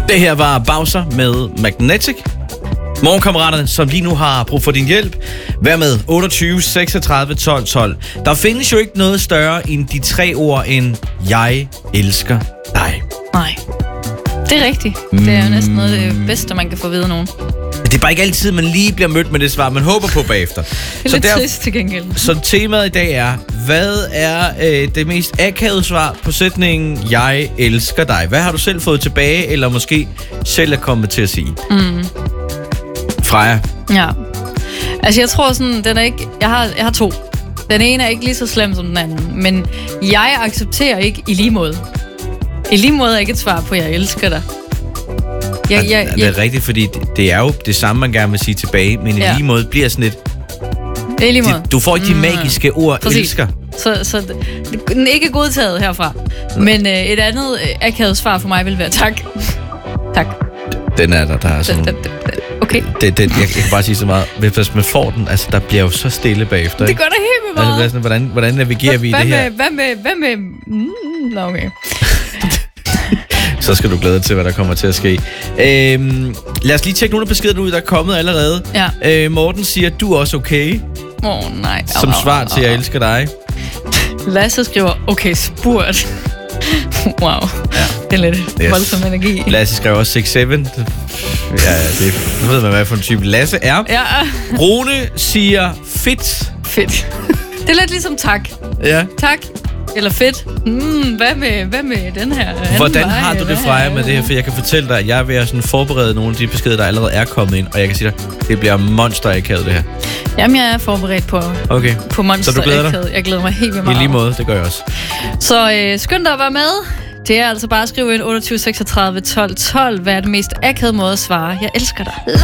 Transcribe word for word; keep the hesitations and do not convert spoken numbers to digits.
Det her var Bowser med Magnetic. Morgenkammeraterne, som lige nu har brug for din hjælp. Vær med otteogtyve seksogtredive tolv tolv. Der findes jo ikke noget større end de tre ord end jeg elsker dig. Nej, det er rigtigt. Det er jo næsten noget af det bedste, man kan få ved nogen. Det er bare ikke altid, man lige bliver mødt med det svar, man håber på bagefter. Det er så lidt der, trist til gengæld. Så temaet i dag er, hvad er øh, det mest akavede svar på sætningen jeg elsker dig? Hvad har du selv fået tilbage, eller måske selv er kommet til at sige? Mm. Freja? Ja. Altså jeg tror sådan, den er ikke... Jeg har, jeg har to. Den ene er ikke lige så slem som den anden, men jeg accepterer ikke i lige måde. I lige måde er ikke et svar på, jeg elsker dig. Jeg, jeg, jeg, det er rigtigt, fordi det, det er jo det samme, man gerne vil sige tilbage, men ja. I lige måde bliver sådan lidt... Det er lige måde. Du får ikke de mm. magiske ord, præcis. Elsker. Så, så den er ikke godtaget herfra. Men øh, et andet øh, akavet svar for mig vil være tak. Tak. Den er der, der er sådan... Okay. Det, det, jeg, jeg kan bare sige så meget. Hvis man får den, altså der bliver jo så stille bagefter. Det gør det helt vildt meget. Altså, hvordan, hvordan navigerer vi i hvad det med, her? Hvad med, hvad med... Mm, nå, okay. Så skal du glæde dig til, hvad der kommer til at ske. Øhm, lad os lige tjekke nogle af beskeder ud, der er kommet allerede. Ja. Øh, Morten siger, du er også okay. Åh, oh, nej. Som svar til, jeg elsker dig. Lasse skriver, okay, spurgt. Wow. Ja. Det er lidt yes. voldsom energi. Lasse skriver også seks syv. Ja, det nu ved man, hvad for en type Lasse er. Ja. Rune siger fedt. Fedt. Det er lidt ligesom tak. Ja. Tak. Eller fedt. Mm, hvad, med, hvad med den her? Hvordan vej, har du det, Freja, med det her? For jeg kan fortælle dig, at jeg er ved at sådan forberede nogle af de beskeder, der allerede er kommet ind. Og jeg kan sige dig, det bliver monster-akavet, det her. Jamen, jeg er forberedt på, okay. på monster-akavet. Jeg glæder mig helt vildt meget. I lige måde, det gør jeg også. Så øh, skynd dig at være med. Det er altså bare at skrive ind otteogtyve seksogtredive tolv tolv. Hvad er det mest akavede måde at svare? Jeg elsker dig.